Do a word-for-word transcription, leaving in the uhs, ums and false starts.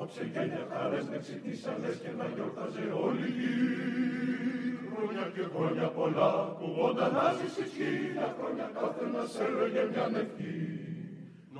Απόψε γένια χαρές με ξυπνήσανε και να γιορτάζε όλη η γη. Χρόνια και χρόνια πολλά, κουβόντα να ζήσεις χίλια χρόνια, κάθε ένας έλεγε μια ευχή.